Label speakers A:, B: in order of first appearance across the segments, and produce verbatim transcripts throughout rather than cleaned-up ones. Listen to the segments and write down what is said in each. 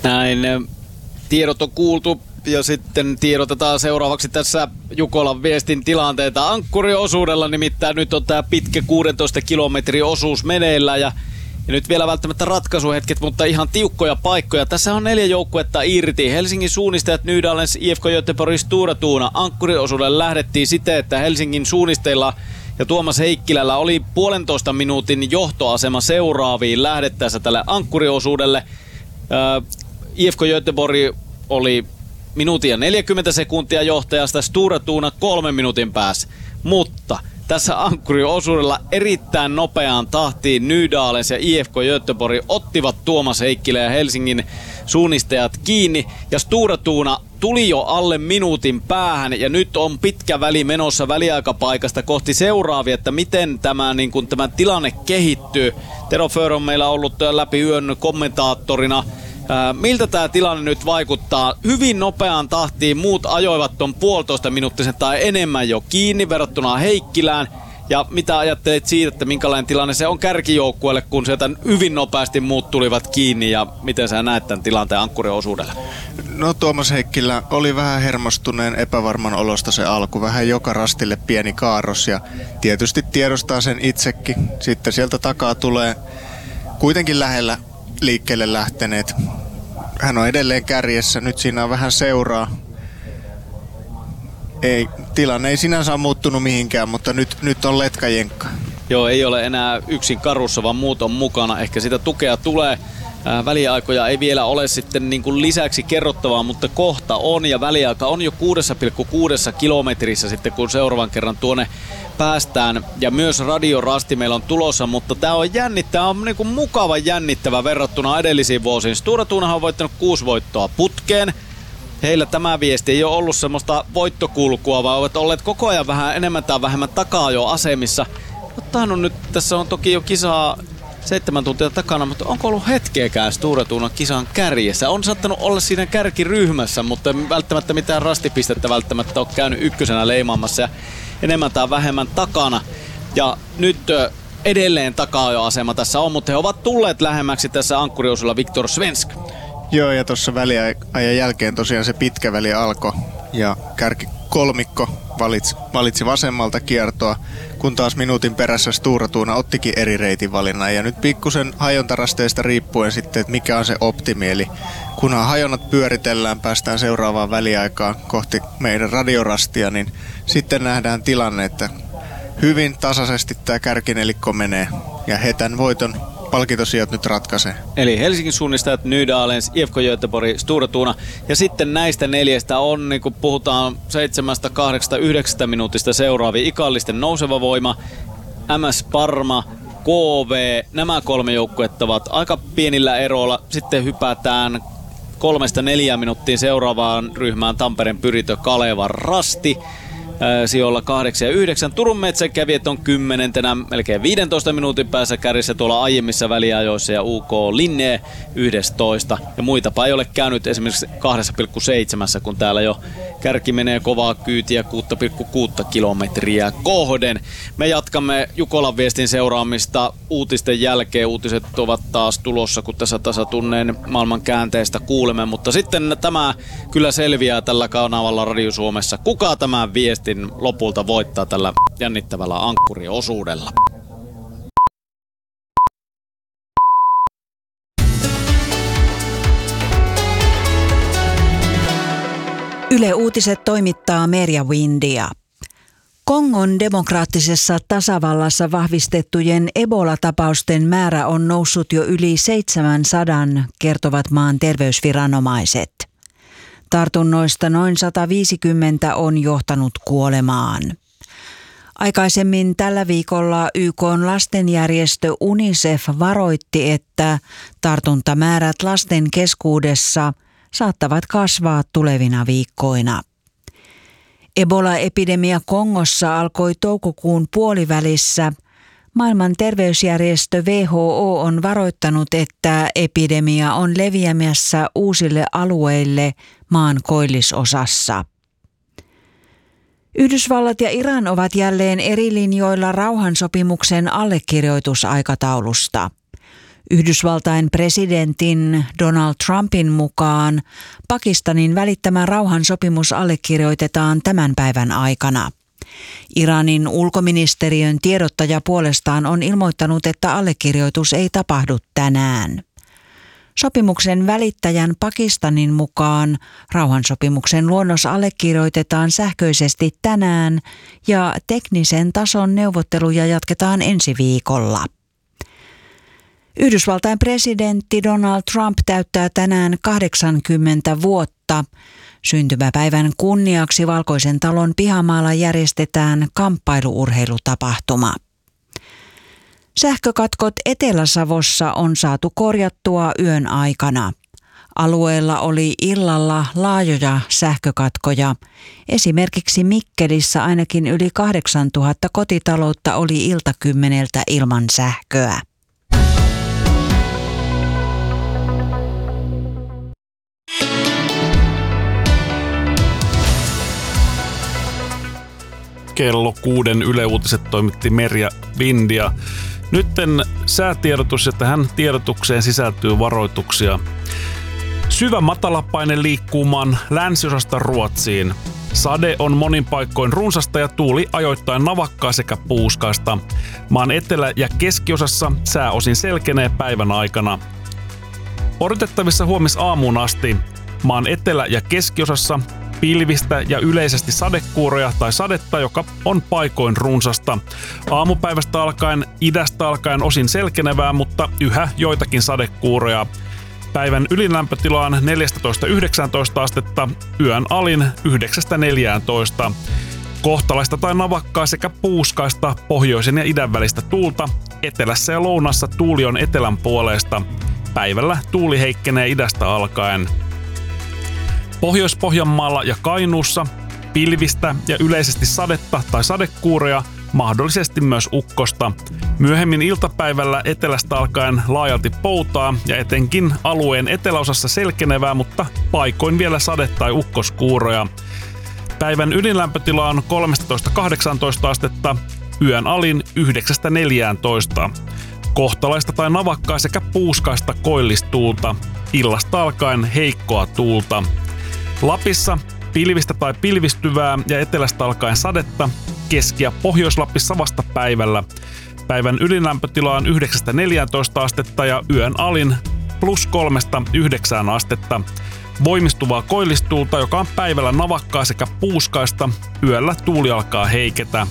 A: Näin tiedot on kuultu ja sitten tiedotetaan seuraavaksi tässä Jukolan viestin tilanteita. Ankkuriosuudella nimittäin nyt on tämä pitkä kuusitoista kilometrin osuus meneillään ja, ja nyt vielä välttämättä ratkaisuhetket, mutta ihan tiukkoja paikkoja. Tässä on neljä joukkuetta irti. Helsingin suunnistajat Nydalens, I F K Göteborg, Stora Tuna. Ankkuriosuudelle lähdettiin siten, että Helsingin suunnisteilla ja Tuomas Heikkilällä oli puolentoista minuutin johtoasema seuraaviin lähdettäessä tälle ankkuriosuudelle. I F K Göteborg oli minuutin ja neljäkymmentä sekuntia johtajasta, Stora Tuna kolmen minuutin päässä. Mutta tässä ankkuriosuudella erittäin nopeaan tahtiin Nydalens ja I F K Göteborg ottivat Tuomas Heikkilä ja Helsingin suunnistajat kiinni. Ja Stora Tuna tuli jo alle minuutin päähän ja nyt on pitkä väli menossa väliaikapaikasta kohti seuraavia, että miten tämä, niin kuin, tämä tilanne kehittyy. Tero Föhr on meillä ollut läpi yön kommentaattorina. Ää, miltä tämä tilanne nyt vaikuttaa? Hyvin nopeaan tahtiin muut ajoivat ton puolitoista minuuttisen tai enemmän jo kiinni verrattuna Heikkilään. Ja mitä ajattelet siitä, että minkälainen tilanne se on kärkijoukkueelle, kun sieltä hyvin nopeasti muut tulivat kiinni ja miten sä näet tämän tilanteen ankkuriosuudella?
B: No Tuomas Heikkilä oli vähän hermostuneen epävarman olosta se alku, vähän joka rastille pieni kaaros ja tietysti tiedostaa sen itsekin. Sitten sieltä takaa tulee kuitenkin lähellä liikkeelle lähteneet. Hän on edelleen kärjessä, nyt siinä on vähän seuraa. Ei, tilanne ei sinänsä ole muuttunut mihinkään, mutta nyt, nyt on letkajenkka.
A: Joo, ei ole enää yksin karussa, vaan muut on mukana. Ehkä sitä tukea tulee. Ää, väliaikoja ei vielä ole sitten niin kuin lisäksi kerrottavaa, mutta kohta on. Ja väliaika on jo kuusi pilkku kuusi kilometrissä sitten, kun seuraavan kerran tuonne päästään. Ja myös radiorasti meillä on tulossa, mutta tämä on jännittävä, on niin kuin mukava jännittävä verrattuna edellisiin vuosiin. Stora Tunahan on voittanut kuusi voittoa putkeen. Heillä tämä viesti ei ole ollut semmoista voittokulkua, vaan ovat olleet koko ajan vähän enemmän tai vähemmän takaa jo asemissa. Ottahan nyt, tässä on toki jo kisaa seitsemän tuntia takana, mutta onko ollut hetkeäkään Stora Tunan kisan kärjessä? On saattanut olla siinä kärkiryhmässä, mutta välttämättä mitään rastipistettä välttämättä ole käynyt ykkösenä leimaamassa ja enemmän tai vähemmän takana. Ja nyt edelleen takaa jo asema tässä on, mutta he ovat tulleet lähemmäksi tässä ankkuriosuudella Viktor Svensk.
B: Joo, ja tuossa väliajan jälkeen tosiaan se pitkä väli alkoi ja kärki kolmikko valitsi, valitsi vasemmalta kiertoa, kun taas minuutin perässä Stora Tuna ottikin eri reitin valinnan. Ja nyt pikkusen hajontarasteista riippuen sitten, että mikä on se optimi. Eli kunhan hajonnat pyöritellään, päästään seuraavaan väliaikaan kohti meidän radiorastia, niin sitten nähdään tilanne, että hyvin tasaisesti tämä kärkinelikko menee ja he tämän voiton palkintosijat nyt ratkaisee.
A: Eli Helsingin suunnistajat, Nydalens, I F K Göteborg, Stora Tuna. Ja sitten näistä neljästä on, niin kun puhutaan seitsemästä, kahdeksasta, yhdeksästä minuutista seuraavia Ikallisten nouseva voima, M S Parma, K V. Nämä kolme joukkuetta ovat aika pienillä eroilla. Sitten hypätään kolmesta neljään minuuttiin seuraavaan ryhmään Tampereen Pyritö, Kaleva, Rasti. Sijoilla kahdeksan ja yhdeksän. Turun metsänkävijät on kymmenentenä, melkein viidentoista minuutin päässä kärjessä tuolla aiemmissa väliajoissa ja U K Linne yksitoista. Ja muitapa ei ole käynyt esimerkiksi kaksi pilkku seitsemän, kun täällä jo kärki menee kovaa kyytiä kuusi pilkku kuusi kilometriä kohden. Me jatkamme Jukolan viestin seuraamista uutisten jälkeen. Uutiset ovat taas tulossa, kun tässä tasatunneen maailman käänteestä kuulemme. Mutta sitten tämä kyllä selviää tällä kanavalla Radio Suomessa. Kuka tämä viesti lopulta voittaa tällä jännittävällä ankkuriosuudella?
C: Yle Uutiset toimittaa Merja Windia. Kongon demokraattisessa tasavallassa vahvistettujen Ebola-tapausten määrä on noussut jo yli seitsemänsataa, kertovat maan terveysviranomaiset. Tartunnoista noin sata viisikymmentä on johtanut kuolemaan. Aikaisemmin tällä viikolla Y K:n lastenjärjestö UNICEF varoitti, että tartuntamäärät lasten keskuudessa saattavat kasvaa tulevina viikkoina. Ebola-epidemia Kongossa alkoi toukokuun puolivälissä. Maailman terveysjärjestö W H O on varoittanut, että epidemia on leviämässä uusille alueille maan koillisosassa. Yhdysvallat ja Iran ovat jälleen eri linjoilla rauhansopimuksen allekirjoitusaikataulusta. Yhdysvaltain presidentin Donald Trumpin mukaan Pakistanin välittämä rauhansopimus allekirjoitetaan tämän päivän aikana. Iranin ulkoministeriön tiedottaja puolestaan on ilmoittanut, että allekirjoitus ei tapahdu tänään. Sopimuksen välittäjän Pakistanin mukaan rauhansopimuksen luonnos allekirjoitetaan sähköisesti tänään ja teknisen tason neuvotteluja jatketaan ensi viikolla. Yhdysvaltain presidentti Donald Trump täyttää tänään kahdeksankymmentä vuotta. Syntymäpäivän kunniaksi Valkoisen talon pihamaalla järjestetään kamppailuurheilutapahtuma. Sähkökatkot Etelä-Savossa on saatu korjattua yön aikana. Alueella oli illalla laajoja sähkökatkoja. Esimerkiksi Mikkelissä ainakin yli kahdeksantuhatta kotitaloutta oli iltakymmeneltä ilman sähköä.
D: Kello kuuden Yle Uutiset toimitti Merja Vindia. Nytten säätiedotus ja tähän tiedotukseen sisältyy varoituksia. Syvä matalapaine liikkuu maan länsiosasta Ruotsiin. Sade on monin paikkoin runsasta ja tuuli ajoittain navakkaa sekä puuskaista. Maan etelä- ja keskiosassa sää osin selkenee päivän aikana. Odotettavissa huomis aamuun asti. Maan etelä- ja keskiosassa pilvistä ja yleisesti sadekuuroja tai sadetta, joka on paikoin runsasta. Aamupäivästä alkaen, idästä alkaen osin selkenevää, mutta yhä joitakin sadekuuroja. Päivän ylinlämpötila on neljätoista yhdeksäntoista astetta, yön alin yhdeksästä neljääntoista. Kohtalaista tai navakkaa sekä puuskaista pohjoisen ja idän välistä tuulta. Etelässä ja lounassa tuuli on etelän puolesta. Päivällä tuuli heikkenee idästä alkaen. Pohjois-Pohjanmaalla ja Kainuussa pilvistä ja yleisesti sadetta tai sadekuuroja, mahdollisesti myös ukkosta. Myöhemmin iltapäivällä etelästä alkaen laajalti poutaa ja etenkin alueen eteläosassa selkenevää, mutta paikoin vielä sade- tai ukkoskuuroja. Päivän ydinlämpötila on kolmetoista kahdeksantoista astetta, yön alin yhdeksästä neljääntoista. Kohtalaista tai navakkaa sekä puuskaista koillistuulta. Illasta alkaen heikkoa tuulta. Lapissa pilvistä tai pilvistyvää ja etelästä alkaen sadetta, Keski- ja Pohjois-Lapissa vasta päivällä. Päivän ylinlämpötila on yhdeksästä neljääntoista astetta ja yön alin plus kolmesta yhdeksään astetta. Voimistuvaa koillistuulta, joka on päivällä navakkaa sekä puuskaista, yöllä tuuli alkaa heiketä.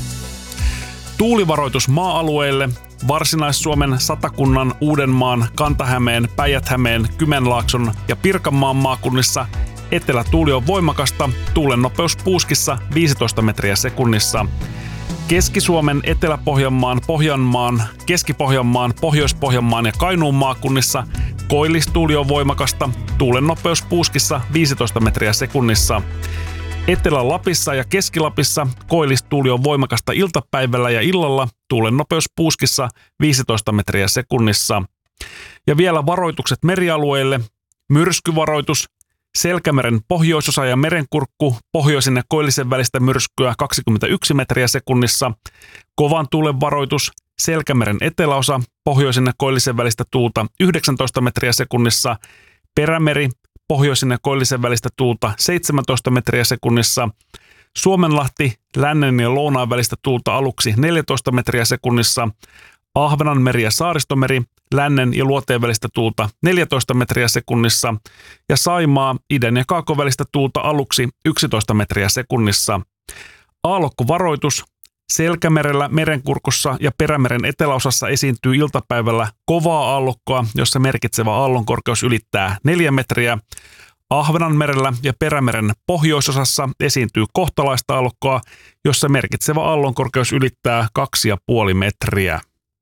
D: Tuulivaroitus maa-alueille. Varsinais-Suomen, Satakunnan, Uudenmaan, Kanta-Hämeen, Päijät-Hämeen, Kymenlaakson ja Pirkanmaan maakunnissa etelätuuli on voimakasta, tuulen nopeus puuskissa viisitoista metriä sekunnissa. Keski-Suomen, Etelä-Pohjanmaan, Pohjanmaan, Keski-Pohjanmaan, Pohjois-Pohjanmaan ja Kainuun maakunnissa koillistuuli on voimakasta, tuulen nopeus puuskissa viisitoista metriä sekunnissa. Etelä-Lapissa ja Keski-Lapissa koillistuuli on voimakasta iltapäivällä ja illalla, tuulen nopeus puuskissa viisitoista metriä sekunnissa. Ja vielä varoitukset merialueille. Myrskyvaroitus, Selkämeren pohjoisosa ja merenkurkku, pohjoisen ja koillisen välistä myrskyä kaksikymmentäyksi metriä sekunnissa. Kovan tuulen varoitus, Selkämeren eteläosa, pohjoisen ja koillisen välistä tuulta yhdeksäntoista metriä sekunnissa. Perämeri, pohjoisen ja koillisen välistä tuulta seitsemäntoista metriä sekunnissa. Suomenlahti, lännen ja lounaan välistä tuulta aluksi neljätoista metriä sekunnissa. Ahvenanmeri ja Saaristomeri, lännen ja luoteen välistä tuulta neljätoista metriä sekunnissa. Ja Saimaa, idän ja kaakon välistä tuulta aluksi yksitoista metriä sekunnissa. Aallokkovaroitus. Selkämerellä, merenkurkussa ja Perämeren eteläosassa esiintyy iltapäivällä kovaa aallokkoa, jossa merkitsevä aallonkorkeus ylittää neljä metriä. Ahvenanmerellä ja Perämeren pohjoisosassa esiintyy kohtalaista aallokkoa, jossa merkitsevä aallonkorkeus ylittää kaksi ja puoli metriä.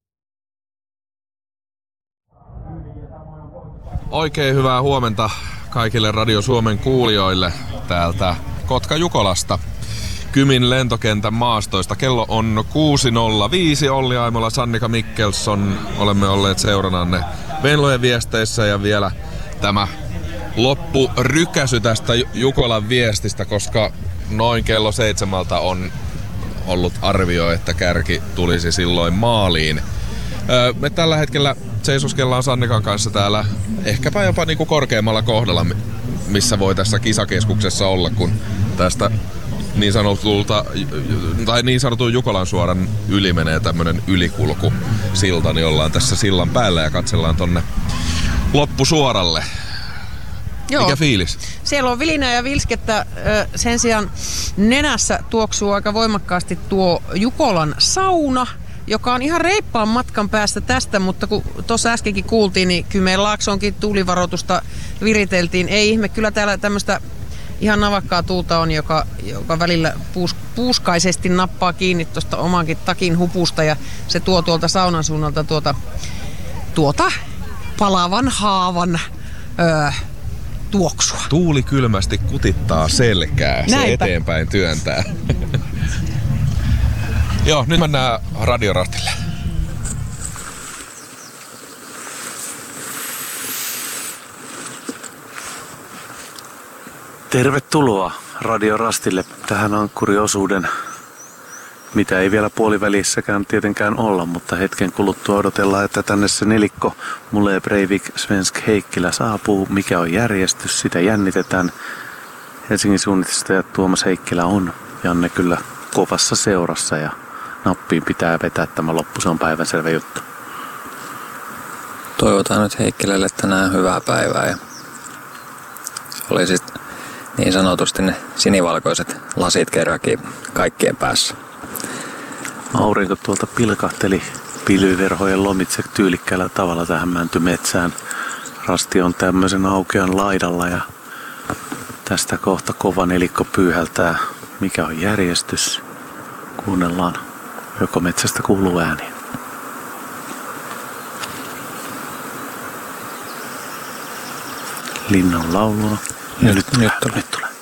E: Oikein hyvää huomenta kaikille Radio Suomen kuulijoille täältä Kotka-Jukolasta. Kymin lentokentän maastoista. Kello on kuusi nolla viisi. Olli Aimola, Sannika Mikkelsson. Olemme olleet seurananne Venlojen viesteissä ja vielä tämä loppurykäsy tästä Jukolan viestistä, koska noin kello seitsemältä on ollut arvio, että kärki tulisi silloin maaliin. Me tällä hetkellä seisoskellaan Sannikan kanssa täällä ehkäpä jopa niinku korkeammalla kohdalla, missä voi tässä kisakeskuksessa olla, kun tästä niin sanotulta, tai niin sanotun Jukolan suoran yli menee tämmönen ylikulku silta, niin ollaan tässä sillan päällä ja katsellaan tonne loppusuoralle.
F: Joo.
E: Mikä fiilis?
F: Siellä on vilinää ja vilskettä. Sen sijaan nenässä tuoksuu aika voimakkaasti tuo Jukolan sauna, joka on ihan reippaan matkan päästä tästä, mutta kun tuossa äskenkin kuultiin, niin Kymenlaaksonkin tuulivaroitusta viriteltiin. Ei ihme, kyllä täällä tämmöistä ihan navakkaa tuulta on, joka, joka välillä puus, puuskaisesti nappaa kiinni tuosta omankin takin hupusta ja se tuo tuolta saunan suunnalta tuota, tuota palavan haavan öö, tuoksua.
E: Tuuli kylmästi kutittaa selkää, se
F: Näinpä.
E: eteenpäin työntää. Joo, nyt mennään radiorastille.
G: Tervetuloa radiorastille tähän ankkuriosuuden, mitä ei vielä puolivälissäkään tietenkään olla, mutta hetken kuluttua odotellaan, että tänne se nelikko Mulle Breivik Svensk Heikkilä saapuu. Mikä on järjestys, sitä jännitetään. Helsingin suunnistajat Tuomas Heikkilä on Janne kyllä kovassa seurassa ja nappiin pitää vetää tämä loppu, se on päivänselvä juttu.
H: Toivotaan nyt Heikkilälle tänään hyvää päivää ja oli sitten niin sanotusti ne sinivalkoiset lasit kerrankin kaikkien päässä.
G: Aurinko tuolta pilkahteli pilviverhojen lomitse tyylikkäällä tavalla tähän mäntymetsään. Rasti on tämmöisen aukean laidalla ja tästä kohta kova nelikko pyyhältää. Mikä on järjestys? Kuunnellaan, joko metsästä kuuluu ääni. Linnan laulua. Ja nyt tulee, nyt tulee. Nyt tulee.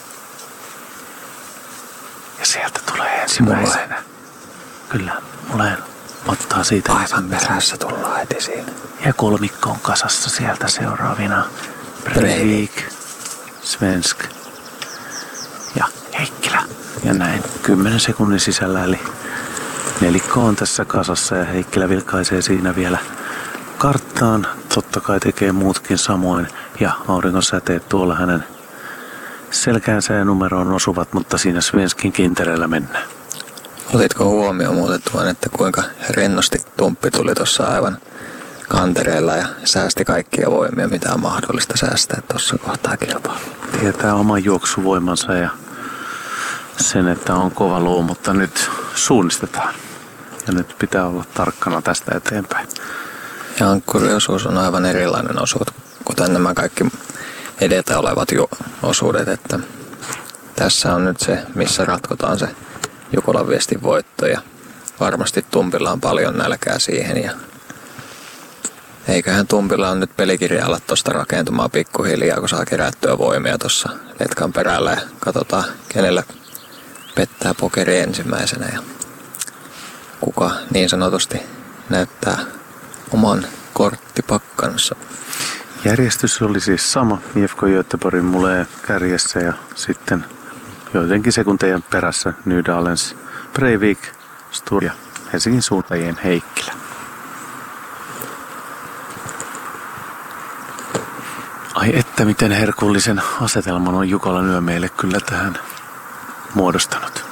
G: Ja sieltä tulee ensimmäisenä. Mulle. Kyllä, Mulle ottaa siitä.
H: Aivan perässä tullaan heti siinä.
G: Ja kolmikko on kasassa sieltä seuraavina. Breivik, Svensk ja Heikkilä. Ja näin kymmenen sekunnin sisällä, eli nelikko on tässä kasassa ja Heikkilä vilkaisee siinä vielä karttaan. Totta kai tekee muutkin samoin ja auringon säteet tuolla hänen selkäänsä ja numeroon osuvat, mutta siinä Svenskin kintereellä mennään.
H: Otitko huomioon muuten tuon, että kuinka rennosti Tumppi tuli tuossa aivan kantereella ja säästi kaikkia voimia, mitä on mahdollista säästää tuossa kohtaa kilpailua.
G: Tietää oman juoksuvoimansa ja sen, että on kova luu, mutta nyt suunnistetaan. Ja nyt pitää olla tarkkana tästä eteenpäin.
H: Ja ankkuriosuus on aivan erilainen osuus, kuten nämä kaikki edeltä olevat jo osuudet, että tässä on nyt se, missä ratkotaan se Jukolan viestin voitto ja varmasti Tumpilla on paljon nälkää siihen ja eiköhän Tumpilla on nyt pelikirja ala tuosta rakentumaan pikkuhiljaa, kun saa kerättyä voimia tuossa letkan perällä ja katsotaan, kenellä pettää pokeri ensimmäisenä ja kuka niin sanotusti näyttää oman korttipakkansa.
G: Järjestys oli siis sama. I F K Göteborgin Mulle kärjessä ja sitten joidenkin sekuntejen perässä Nydalens Breivik, Stur ja Helsingin suuntajien Heikkilä. Ai että miten herkullisen asetelman on Jukolan yö meille kyllä tähän muodostanut.